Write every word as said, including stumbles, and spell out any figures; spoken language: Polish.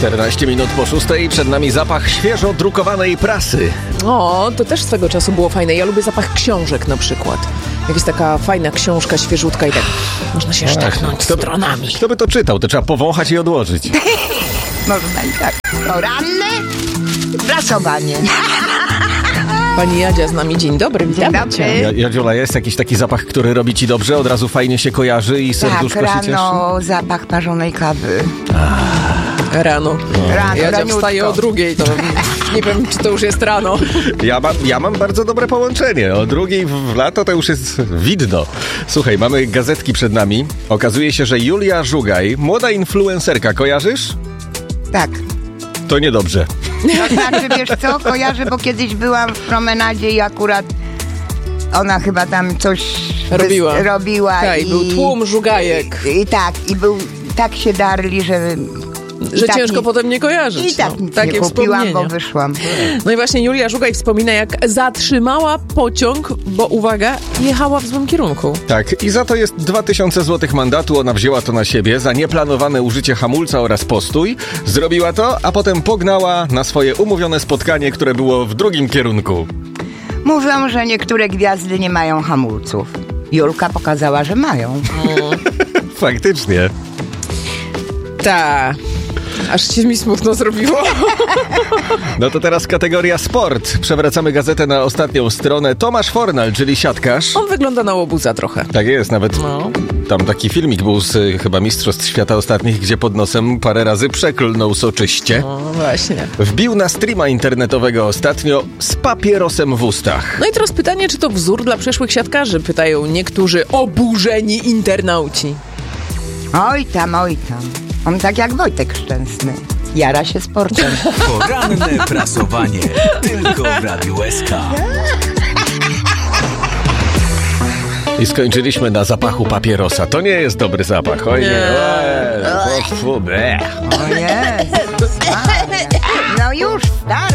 czternaście minut po szóstej, przed nami zapach świeżo drukowanej prasy. O, to też swego czasu było fajne. Ja lubię zapach książek na przykład. Jak jest taka fajna książka, świeżutka i tak można się sztachnąć Kto, stronami. kto by to czytał? To trzeba powąchać i odłożyć. Można i tak. Poranne prasowanie. Pani Jadzia z nami, dzień dobry, witamy dobry. cię. Ja, Jadziola, jest jakiś taki zapach, który robi ci dobrze? Od razu fajnie się kojarzy i serduszko Tak, się cieszy? rano zapach parzonej kawy. Rano. Rano, Jadzia raniutko. wstaje o drugiej, to nie wiem, czy to już jest rano. Ja, ma, ja mam bardzo dobre połączenie. O drugiej w lato to już jest widno. Słuchaj, mamy gazetki przed nami. Okazuje się, że Julia Żugaj, młoda influencerka, kojarzysz? Tak. To niedobrze. To znaczy, wiesz co, kojarzę, bo kiedyś byłam w promenadzie i akurat ona chyba tam coś Robiła. wys- robiła Tak, i był tłum żugajek. I, i tak, i był, tak się darli, że... Że tak ciężko nie, potem nie kojarzyć. I tak no. nic Takie nie kupiłam, wspomnienia. bo wyszłam. No i właśnie Julia Żugaj wspomina, jak zatrzymała pociąg, bo uwaga, jechała w złym kierunku. Tak, i za to jest dwa tysiące złotych mandatu. Ona wzięła to na siebie za nieplanowane użycie hamulca oraz postój. Zrobiła to, a potem pognała na swoje umówione spotkanie, które było w drugim kierunku. Mówią, że niektóre gwiazdy nie mają hamulców. Julka pokazała, że mają. Faktycznie. Ta. Aż się mi smutno zrobiło. No to teraz kategoria sport. Przewracamy gazetę na ostatnią stronę. Tomasz Fornal, czyli siatkarz. On wygląda na łobuza trochę. Tak jest, nawet No. tam taki filmik był z y, chyba Mistrzostw Świata ostatnich, gdzie pod nosem parę razy przeklnął soczyście. No właśnie. Wbił na streama internetowego ostatnio z papierosem w ustach. No i teraz pytanie, czy to wzór dla przyszłych siatkarzy? Pytają niektórzy oburzeni internauci. Oj tam, oj tam. On tak jak Wojtek Szczęsny. Jara się sportem. Poranne prasowanie. Tylko w Radiu S K. I skończyliśmy na zapachu papierosa. To nie jest dobry zapach. Oj nie. Nie. Oj, fu, fu, bleh. O jest. No już, stary.